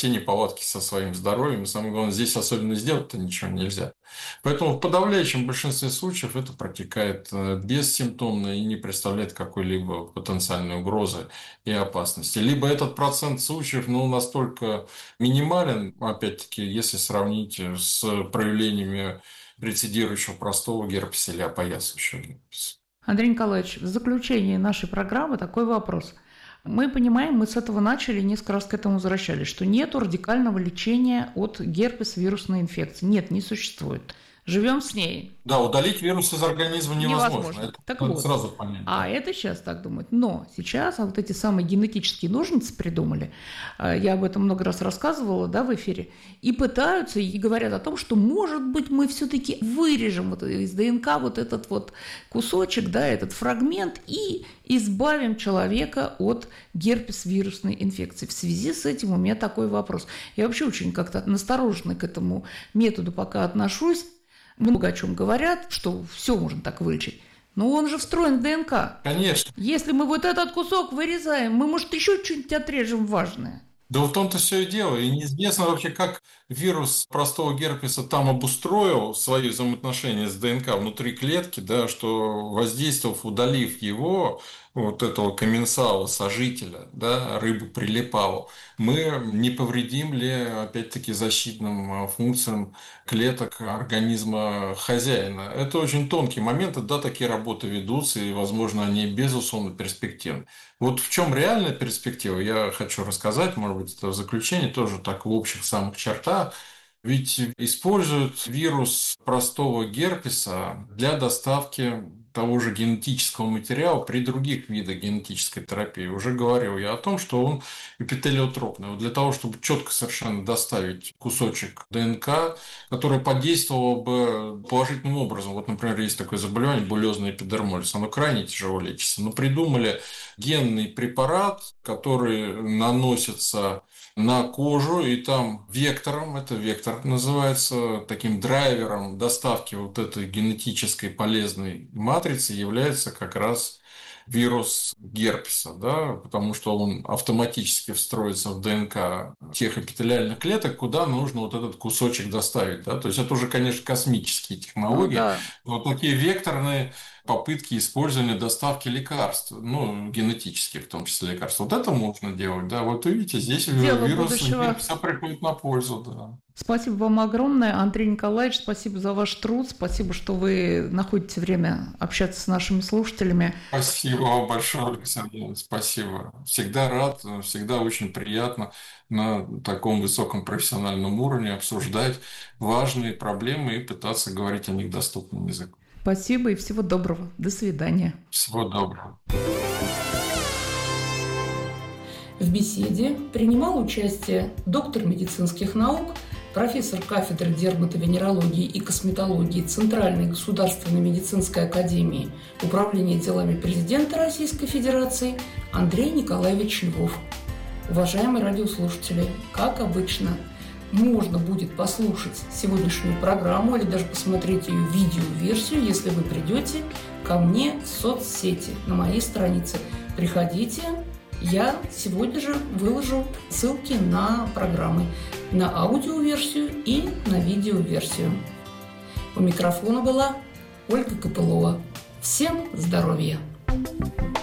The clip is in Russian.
все неполадки со своим здоровьем. И самое главное, здесь особенно сделать-то ничего нельзя. Поэтому в подавляющем большинстве случаев это протекает бессимптомно и не представляет какой-либо потенциальной угрозы и опасности. Либо этот процент случаев настолько минимален, опять-таки, если сравнить с проявлениями рецидирующего простого герпеса или опоясывающего герпеса. Андрей Николаевич, в заключении нашей программы такой вопрос. Мы понимаем, мы с этого начали, несколько раз к этому возвращались, что нет радикального лечения от герпес вирусной инфекции. Нет, не существует. Живем с ней. Да, удалить вирус из организма невозможно. Это сразу понятно. А это сейчас так думают. Но сейчас вот эти самые генетические ножницы придумали. Я об этом много раз рассказывала, в эфире. И пытаются, и говорят о том, что, может быть, мы все-таки вырежем из ДНК вот этот вот кусочек, этот фрагмент, и избавим человека от герпес-вирусной инфекции. В связи с этим у меня такой вопрос. Я вообще очень как-то настороженно к этому методу пока отношусь. Много о чем говорят, что все можно так вылечить. Но он же встроен в ДНК. Конечно. Если мы вот этот кусок вырезаем, мы, может, еще что-нибудь отрежем важное. Да в том-то все и дело. И неизвестно вообще, как вирус простого герпеса там обустроил свои взаимоотношения с ДНК внутри клетки, что воздействовав, удалив его, вот этого комменсала, сожителя, рыбу прилипалу, мы не повредим ли, опять-таки, защитным функциям клеток организма хозяина. Это очень тонкий момент, такие работы ведутся, и, возможно, они, безусловно, перспективны. Вот в чем реальная перспектива, я хочу рассказать, может быть, это в заключение тоже так в общих самых чертах. Ведь используют вирус простого герпеса для доставки того же генетического материала при других видах генетической терапии. Уже говорил я о том, что он эпителиотропный. Вот для того, чтобы четко совершенно доставить кусочек ДНК, который подействовал бы положительным образом. Вот, например, есть такое заболевание булезный эпидермолиз. Оно крайне тяжело лечится. Но придумали генный препарат, который наносится на кожу, и там вектором, это вектор называется, таким драйвером доставки вот этой генетической полезной матрицы является как раз вирус герпеса, потому что он автоматически встроится в ДНК тех эпителиальных клеток, куда нужно вот этот кусочек доставить. То есть это уже, конечно, космические технологии, но такие векторные попытки использования доставки лекарств, генетических в том числе лекарств. Вот это можно делать, Вот видите, здесь вирус герпеса приходит на пользу, Спасибо вам огромное, Андрей Николаевич, спасибо за ваш труд, спасибо, что вы находите время общаться с нашими слушателями. Спасибо вам большое, Александр, спасибо. Всегда рад, всегда очень приятно на таком высоком профессиональном уровне обсуждать важные проблемы и пытаться говорить о них доступным языком. Спасибо и всего доброго. До свидания. Всего доброго. В беседе принимал участие доктор медицинских наук, профессор кафедры дерматовенерологии и косметологии Центральной государственной медицинской академии Управления делами президента Российской Федерации Андрей Николаевич Львов. Уважаемые радиослушатели, как обычно, можно будет послушать сегодняшнюю программу или даже посмотреть ее видеоверсию, если вы придете ко мне в соцсети на моей странице. Приходите, я сегодня же выложу ссылки на программы, на аудиоверсию и на видеоверсию. У микрофона была Ольга Копылова. Всем здоровья!